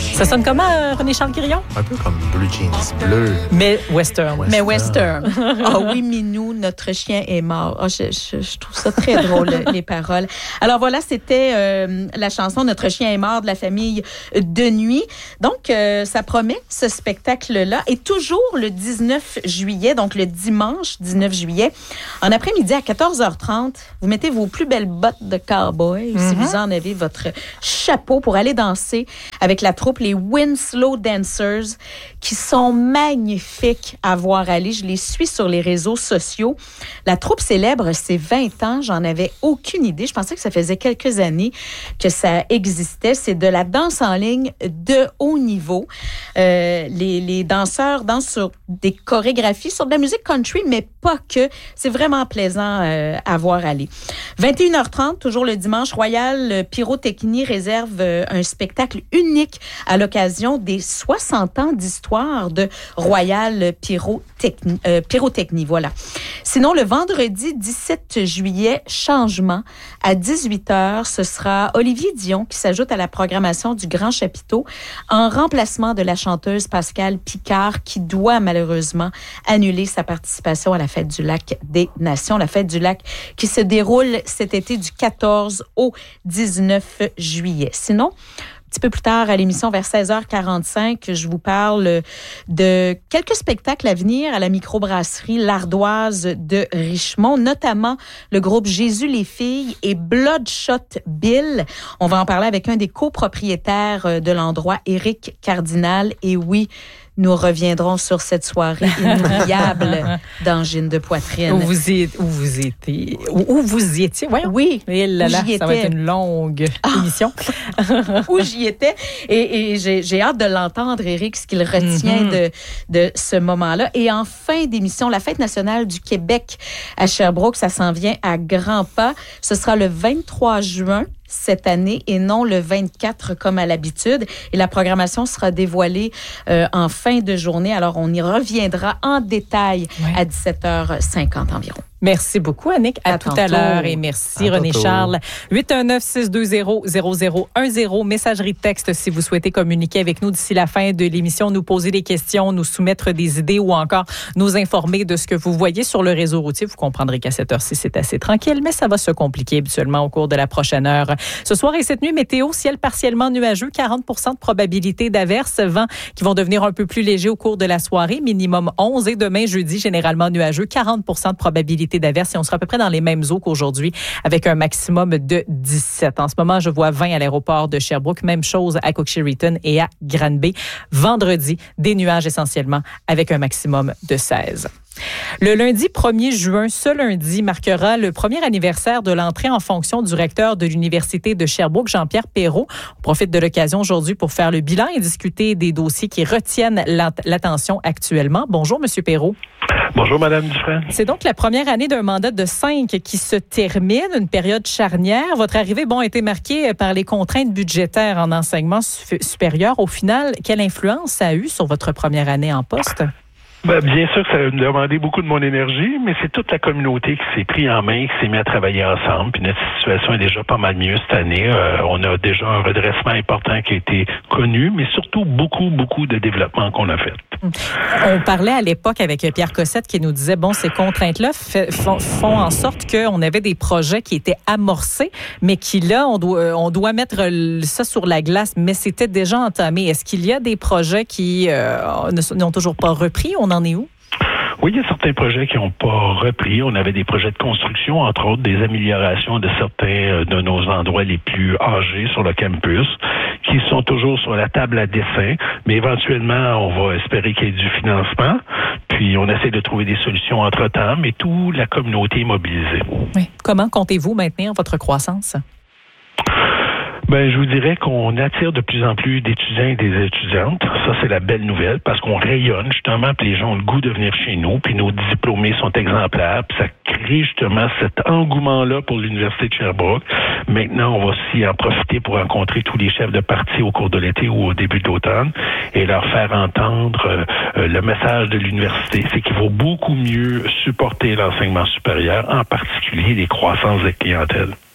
Ça sonne comment, René-Charles Guirion? Un peu comme Blue Jeans bleu. Mais western. Mais western. Ah oui, Minou, notre chien est mort. Oh, je trouve ça très drôle, les paroles. Alors voilà, c'était la chanson Notre chien est mort de la famille de nuit. Donc, ça promet, ce spectacle-là. Et toujours le 19 juillet, donc le dimanche 19 juillet, en après-midi à 14h30, vous mettez vos plus belles bottes de cowboy, si vous en avez votre chapeau pour aller danser avec la troupe, les Winslow Dancers, qui sont magnifiques à voir aller. Je les suis sur les réseaux sociaux. La troupe célèbre ses 20 ans. J'en avais aucune idée. Je pensais que ça faisait quelques années que ça existait. C'est de la danse en ligne de haut niveau. Les danseurs dansent sur des chorégraphies, sur de la musique country, mais pas que. C'est vraiment plaisant à voir aller. 21h30, toujours le dimanche, Royal Pyrotechnie réserve un spectacle unique à l'occasion des 60 ans d'histoire de Royal Pyrotechnie. Voilà. Sinon, le vendredi 17 juillet, changement, à 18h, ce sera Olivier Dion qui s'ajoute à la programmation du Grand Chapiteau en remplacement de la chanteuse Pascale Picard qui doit malheureusement annuler sa participation à la Fête du Lac des Nations. La Fête du Lac qui se déroule cet été du 14 au 19 juillet. Sinon, un petit peu plus tard à l'émission, vers 16h45, je vous parle de quelques spectacles à venir à la microbrasserie L'Ardoise de Richemont, notamment le groupe Jésus les filles et Bloodshot Bill. On va en parler avec un des copropriétaires de l'endroit, Éric Cardinal. Et oui, nous reviendrons sur cette soirée inoubliable d'angine de poitrine. Où vous y étiez, voyons. Oui, et là, ça va être une longue émission. Où j'y étais. Et j'ai hâte de l'entendre, Éric, ce qu'il retient de ce moment-là. Et en fin d'émission, la Fête nationale du Québec à Sherbrooke, ça s'en vient à grands pas. Ce sera le 23 juin. Cette année et non le 24 comme à l'habitude. Et la programmation sera dévoilée en fin de journée. Alors, on y reviendra en détail à 17h50 environ. Merci beaucoup, Annick. À tout à l'heure. Et merci, René-Charles. 819-620-0010. Messagerie de texte si vous souhaitez communiquer avec nous d'ici la fin de l'émission, nous poser des questions, nous soumettre des idées ou encore nous informer de ce que vous voyez sur le réseau routier. Vous comprendrez qu'à cette heure-ci, c'est assez tranquille, mais ça va se compliquer habituellement au cours de la prochaine heure. Ce soir et cette nuit, météo, ciel partiellement nuageux, 40 % de probabilité d'averses, vents qui vont devenir un peu plus légers au cours de la soirée, minimum 11. Et demain, jeudi, généralement nuageux, 40 % de probabilité d'averses. Et on sera à peu près dans les mêmes eaux qu'aujourd'hui, avec un maximum de 17. En ce moment, je vois 20 à l'aéroport de Sherbrooke. Même chose à Cook-Sheridan et à Granby. Vendredi, des nuages essentiellement, avec un maximum de 16. Le lundi 1er juin, ce lundi, marquera le premier anniversaire de l'entrée en fonction du recteur de l'Université de Sherbrooke, Jean-Pierre Perrault. On profite de l'occasion aujourd'hui pour faire le bilan et discuter des dossiers qui retiennent l'attention actuellement. Bonjour, M. Perrault. Bonjour, Mme Dufresne. C'est donc la première année d'un mandat de 5 qui se termine, une période charnière. Votre arrivée, a été marquée par les contraintes budgétaires en enseignement supérieur. Au final, quelle influence ça a eu sur votre première année en poste? Bien sûr que ça a demandé beaucoup de mon énergie, mais c'est toute la communauté qui s'est pris en main, qui s'est mis à travailler ensemble. Puis notre situation est déjà pas mal mieux cette année. On a déjà un redressement important qui a été connu, mais surtout beaucoup de développement qu'on a fait. On parlait à l'époque avec Pierre Cossette qui nous disait, ces contraintes-là font en sorte qu'on avait des projets qui étaient amorcés, mais qui là, on doit mettre ça sur la glace, mais c'était déjà entamé. Est-ce qu'il y a des projets qui n'ont toujours pas repris? On en est où? Oui, il y a certains projets qui n'ont pas repris. On avait des projets de construction, entre autres des améliorations de certains de nos endroits les plus âgés sur le campus, qui sont toujours sur la table à dessin. Mais éventuellement, on va espérer qu'il y ait du financement. Puis, on essaie de trouver des solutions entre-temps, mais toute la communauté est mobilisée. Oui. Comment comptez-vous maintenir votre croissance? Je vous dirais qu'on attire de plus en plus d'étudiants et des étudiantes. Ça, c'est la belle nouvelle parce qu'on rayonne justement, puis les gens ont le goût de venir chez nous, puis nos diplômés sont exemplaires, puis ça crée justement cet engouement-là pour l'Université de Sherbrooke. Maintenant, on va aussi en profiter pour rencontrer tous les chefs de parti au cours de l'été ou au début de l'automne et leur faire entendre le message de l'université. C'est qu'il faut beaucoup mieux supporter l'enseignement supérieur, en particulier les croissances des clientèles.